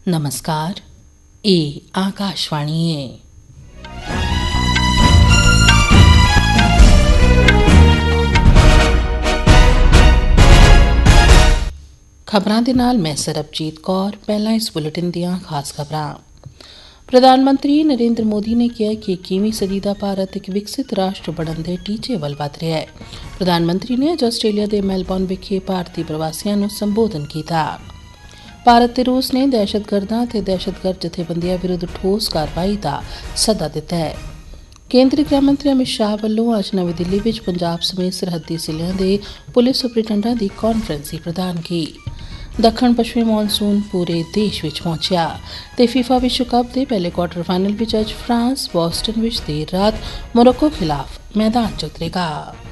नमस्कार, ये आकाशवाणी है। खबरां दे नाल मैं सरबजीत कौर। पहला इस बुलेटिन दियां खास खबरां। प्रधानमंत्री नरेंद्र मोदी ने कहा कि 21वीं सदी दा भारत एक विकसित राष्ट्र बनने दे टीचे वल वध रहा है। प्रधानमंत्री ने अज आस्ट्रेलिया के मेलबर्न विखे भारतीय प्रवासियों को संबोधन किया। भारत ते रूस ने दहशतगर्दां ते दहशतगर्द जथेबंदियां विरुद्ध ठोस कार्रवाई का सदा दिता है। केंद्रीय गृह मंत्री अमित शाह वालों अज नवी दिल्ली विच पंजाब समेत सरहदी जिलों के पुलिस सुपरिटेंडेंटां की कॉन्फ्रेंस की प्रधानगी। दक्षिण पश्चिमी मानसून पूरे देश विच पहुंचा ते फीफा विश्व कप के पहले क्वार्टर फाइनल विच अज फ्रांस बोस्टन विच देर रात मोरक्को खिलाफ मैदान च उतरेगा।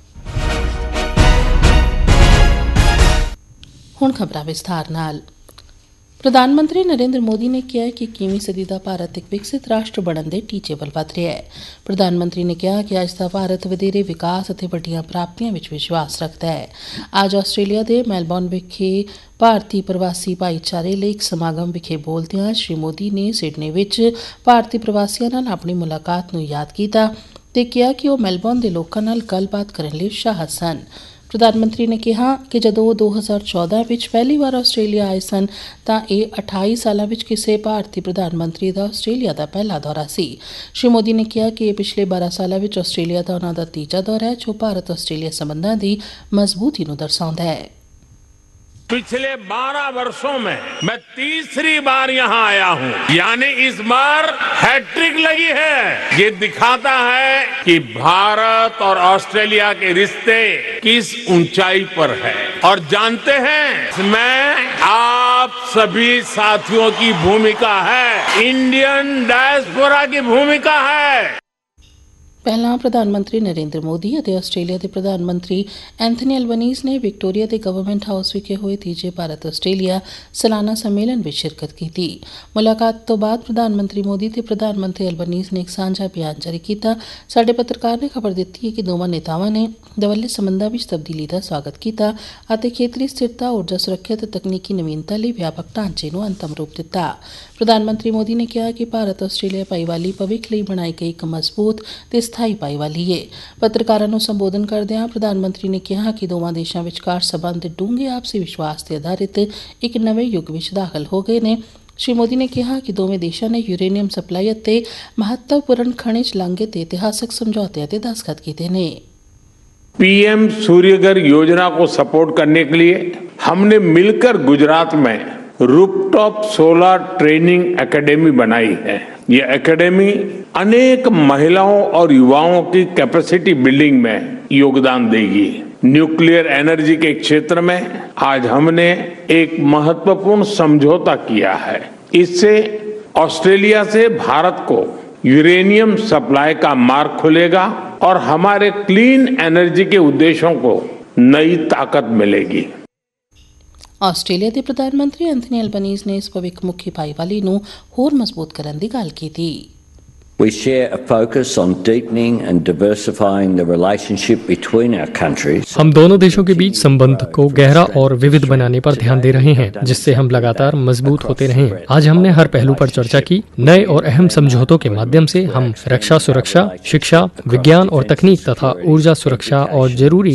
हुण खबरां विस्तार नाल। प्रधानमंत्री नरेंद्र मोदी ने कहा कि 21वीं सदी का भारत एक विकसित राष्ट्र बनने के टीचे वल वध रहा है। प्रधानमंत्री ने कहा कि अज का भारत वधेरे विकास और वड्डियां प्राप्तियां विच विश्वास रखता है। अज आस्ट्रेलिया के मेलबर्न विखे भारतीय प्रवासी भाईचारे लिए एक समागम विखे बोलदे श्री मोदी ने सिडनी विच भारतीय प्रवासियों नाल अपनी मुलाकात नूं याद किया ते कहा कि वह मेलबर्न के लोगों नाल गलबात करने लई उत्साहित सन। प्रधानमंत्री ने कहा कि जदों 2014 विच पहली बार आस्ट्रेलिया आए सन तां यह 28 सालां विच किसी भारतीय प्रधानमंत्री का आस्ट्रेलिया का पहला दौरा सी। श्री मोदी ने कहा कि यह पिछले 12 सालों विच आस्ट्रेलिया का उन्हां दा तीजा दौरा है जो भारत आस्ट्रेलिया संबंधां की मजबूती नूं दर्शाउंदा है। पिछले 12 वर्षों में मैं तीसरी बार यहाँ आया हूँ, यानी इस बार हैट्रिक लगी है। ये दिखाता है कि भारत और ऑस्ट्रेलिया के रिश्ते किस ऊंचाई पर है। और जानते हैं इसमें आप सभी साथियों की भूमिका है, इंडियन डायस्पोरा की भूमिका है। पहला प्रधानमंत्री नरेंद्र मोदी और आस्ट्रेलिया के प्रधानमंत्री एंथनी अल्बनीज़ ने विक्टोरिया के गवर्नमेंट हाउस विखे हुए तीजे भारत आस्ट्रेलिया सालाना सम्मेलन में शिरकत की थी। मुलाकात तो बाद प्रधानमंत्री मोदी ते प्रधानमंत्री अल्बनीज़ ने एक साझा बयान जारी किया। साडे पत्रकार ने खबर दी है कि दोवां नेतावां ने दवल्ले संबंधां विच तब्दीली का स्वागत किया और खेतरी स्थिरता, ऊर्जा सुरक्षा ते तकनीकी नवीनता लई व्यापक ढांचे नूं अंतिम रूप दिता। प्रधानमंत्री मोदी ने कहा कि भारत आस्ट्रेलिया भाईवाली भविख लई बनाई गई एक मजबूत ते स्थाई भाईवाली है। पत्रकारां नूं संबोधन करदिआं प्रधानमंत्री ने कहा कि दोवां देशां विचकार संबंध डूंघे आपसी विश्वास ते आधारित एक नवे युग विच दाखल हो गए ने। श्री मोदी ने कहा कि दोवें देशां ने यूरेनियम सप्लाई ते महत्वपूर्ण खनिज लांघे ते इतिहासक समझौते ते दस्तखत कीते ने। पीएम सूर्यघर योजना को सपोर्ट करने के लिए हमने मिलकर गुजरात में रूफटॉप सोलर ट्रेनिंग एकेडमी बनाई है। ये एकेडमी अनेक महिलाओं और युवाओं की कैपेसिटी बिल्डिंग में योगदान देगी। न्यूक्लियर एनर्जी के क्षेत्र में आज हमने एक महत्वपूर्ण समझौता किया है। इससे ऑस्ट्रेलिया से भारत को यूरेनियम सप्लाई का मार्ग खुलेगा और हमारे क्लीन एनर्जी के उद्देश्यों को नई ताकत मिलेगी। आस्ट्रेलिया के प्रधानमंत्री एंथनी अल्बनीज़ ने इस भविखमुखी भाईवाली नूं होर मजबूत करने की गल की। We share a focus on deepening and diversifying the relationship between our countries. हम दोनों देशों के बीच संबंध को गहरा और विविध बनाने पर ध्यान दे रहे हैं, जिससे हम लगातार मजबूत होते रहें। आज हमने हर पहलू पर चर्चा की। नए और अहम समझौतों के माध्यम से हम रक्षा सुरक्षा, शिक्षा, विज्ञान और तकनीक तथा ऊर्जा सुरक्षा और जरूरी